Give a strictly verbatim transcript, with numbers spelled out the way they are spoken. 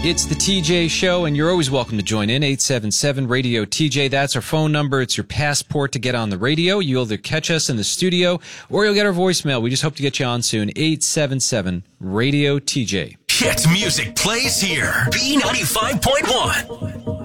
It's the T J Show, and you're always welcome to join in. eight seven seven radio T J. That's our phone number. It's your passport to get on the radio. You'll either catch us in the studio or you'll get our voicemail. We just hope to get you on soon. eight seven seven radio T J. Hit music plays here. B ninety-five point one.